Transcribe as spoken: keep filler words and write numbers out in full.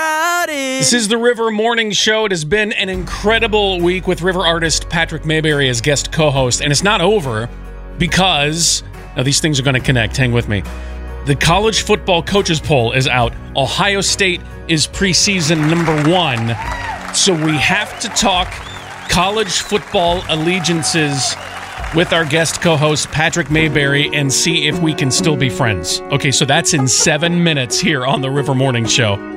crowded. This is the River Morning Show. It has been an incredible week with River artist Patrick Mayberry as guest co-host, and it's not over because now these things are going to connect. Hang with me. The college football coaches poll is out. Ohio State is preseason number one, so we have to talk college football allegiances with our guest co-host Patrick Mayberry and see if we can still be friends. Okay, so that's in seven minutes here on the River Morning Show.